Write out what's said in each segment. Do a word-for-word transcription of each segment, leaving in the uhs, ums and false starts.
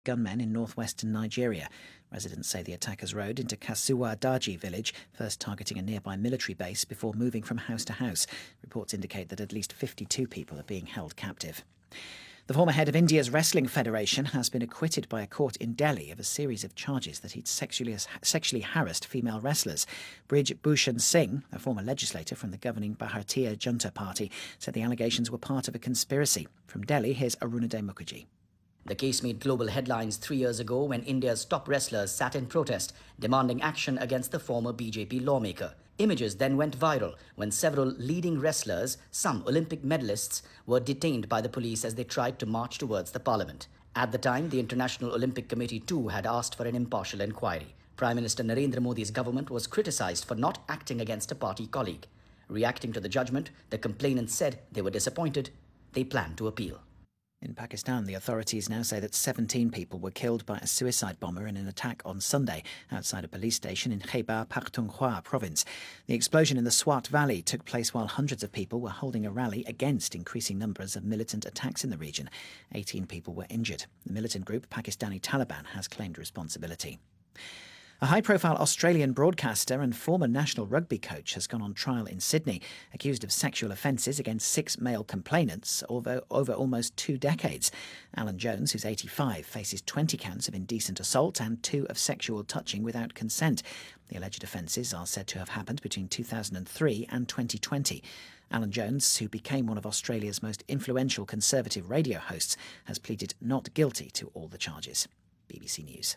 gunmen in northwestern Nigeria. Residents say the attackers rode into Kasuwa Daji village, first targeting a nearby military base before moving from house to house. Reports indicate that at least fifty-two people are being held captive. The former head of India's Wrestling Federation has been acquitted by a court in Delhi of a series of charges that he'd sexually, sexually harassed female wrestlers. Brij Bhushan Singh, a former legislator from the governing Bharatiya Janata Party, said the allegations were part of a conspiracy. From Delhi, here's Arunadhay Mukherjee. The case made global headlines three years ago when India's top wrestlers sat in protest, demanding action against the former B J P lawmaker. Images then went viral when several leading wrestlers, some Olympic medalists, were detained by the police as they tried to march towards the parliament. At the time, the International Olympic Committee too had asked for an impartial inquiry. Prime Minister Narendra Modi's government was criticised for not acting against a party colleague. Reacting to the judgment, the complainants said they were disappointed. They plan to appeal. In Pakistan, the authorities now say that seventeen people were killed by a suicide bomber in an attack on Sunday outside a police station in Khyber Pakhtunkhwa province. The explosion in the Swat Valley took place while hundreds of people were holding a rally against increasing numbers of militant attacks in the region. eighteen people were injured. The militant group Pakistani Taliban has claimed responsibility. A high-profile Australian broadcaster and former national rugby coach has gone on trial in Sydney, accused of sexual offences against six male complainants over, over almost two decades. Alan Jones, who's eighty-five, faces twenty counts of indecent assault and two of sexual touching without consent. The alleged offences are said to have happened between two thousand three and twenty twenty. Alan Jones, who became one of Australia's most influential conservative radio hosts, has pleaded not guilty to all the charges. B B C News.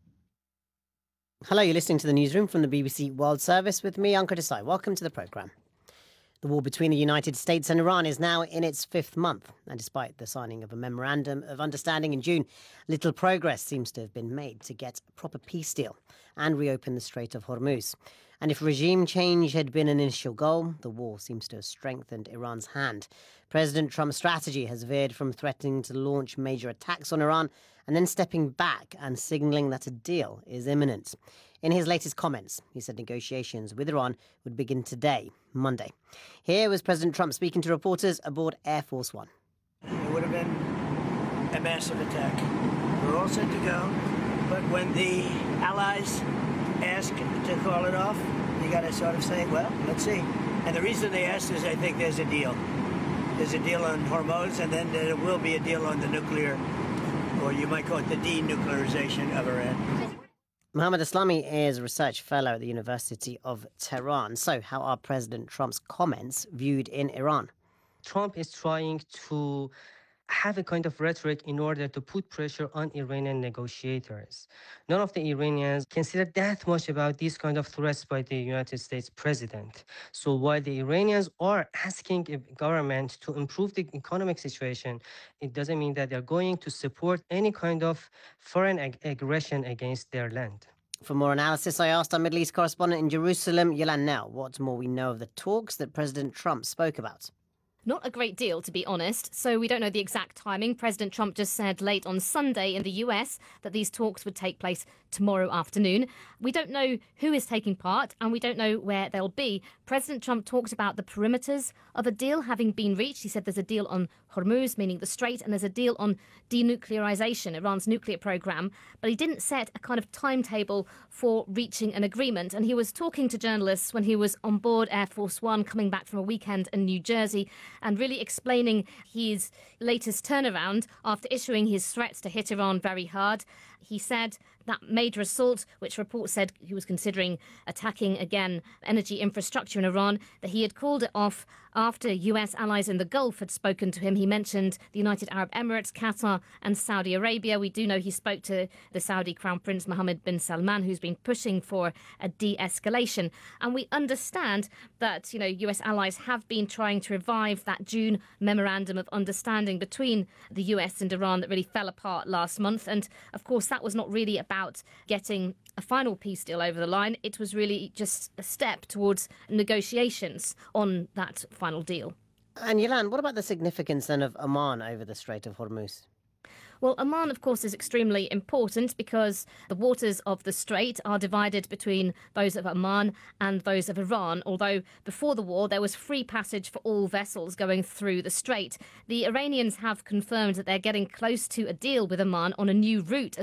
Hello, you're listening to the newsroom from the B B C World Service with me, Ankur Desai. Welcome to the programme. The war between the United States and Iran is now in its fifth month, and despite the signing of a memorandum of understanding in June, little progress seems to have been made to get a proper peace deal and reopen the Strait of Hormuz. And if regime change had been an initial goal, the war seems to have strengthened Iran's hand. President Trump's strategy has veered from threatening to launch major attacks on Iran and then stepping back and signalling that a deal is imminent. In his latest comments, he said negotiations with Iran would begin today, Monday. Here was President Trump speaking to reporters aboard Air Force One. It would have been a massive attack. We're all set to go, but when the allies ask to call it off, you got to sort of say, well, let's see. And the reason they asked is I think there's a deal. There's a deal on Hormuz, and then there will be a deal on the nuclear, or you might call it the denuclearization of Iran. Mohammad Aslami is a research fellow at the University of Tehran. So how are President Trump's comments viewed in Iran? Trump is trying to have a kind of rhetoric in order to put pressure on Iranian negotiators. None of the Iranians consider that much about these kind of threats by the United States president. So while the Iranians are asking a government to improve the economic situation, it doesn't mean that they're going to support any kind of foreign ag- aggression against their land. For more analysis, I asked our Middle East correspondent in Jerusalem, Yolan Nell, what more we know of the talks that President Trump spoke about. Not a great deal, to be honest, so we don't know the exact timing. President Trump just said late on Sunday in the U S that these talks would take place tomorrow afternoon. We don't know who is taking part and we don't know where they'll be. President Trump talked about the perimeters of a deal having been reached. He said there's a deal on Hormuz, meaning the Strait, and there's a deal on denuclearization, Iran's nuclear program. But he didn't set a kind of timetable for reaching an agreement. And he was talking to journalists when he was on board Air Force One, coming back from a weekend in New Jersey, and really explaining his latest turnaround after issuing his threats to hit Iran very hard. He said that major assault, which reports said he was considering attacking again energy infrastructure in Iran, that he had called it off after U S allies in the Gulf had spoken to him. He mentioned the United Arab Emirates, Qatar and Saudi Arabia. We do know he spoke to the Saudi Crown Prince Mohammed bin Salman, who's been pushing for a de-escalation. And we understand that, you know, U S allies have been trying to revive that June memorandum of understanding between the U S and Iran that really fell apart last month. And of course, that was not really about getting a final peace deal over the line. It was really just a step towards negotiations on that final deal. And Yolan, what about the significance then of Oman over the Strait of Hormuz? Well, Oman, of course, is extremely important because the waters of the Strait are divided between those of Oman and those of Iran, although before the war there was free passage for all vessels going through the Strait. The Iranians have confirmed that they're getting close to a deal with Oman on a new route